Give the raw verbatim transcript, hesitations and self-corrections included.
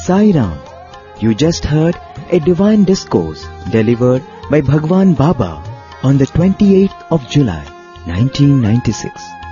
Sai Ram. You just heard a divine discourse delivered by Bhagwan Baba on the twenty-eighth of July, nineteen ninety-six.